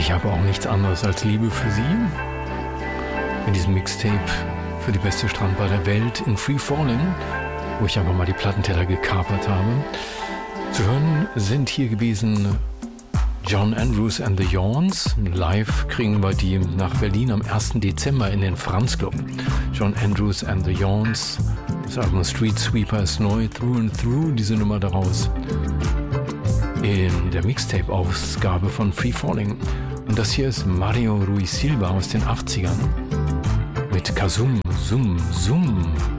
ich habe auch nichts anderes als Liebe für Sie. In diesem Mixtape für die beste Strandbar der Welt in Free Falling, wo ich einfach mal die Plattenteller gekapert habe. Zu hören sind hier gewesen John Andrews and the Yawns. Live kriegen wir die nach Berlin am 1. Dezember in den Franz Club. John Andrews and the Yawns. Das Album Street Sweeper ist neu, Through and Through, diese Nummer daraus. In der Mixtape-Ausgabe von Free Falling. Und das hier ist Mario Ruiz Silva aus den 80ern. Mit Kazum, Zum, Zum.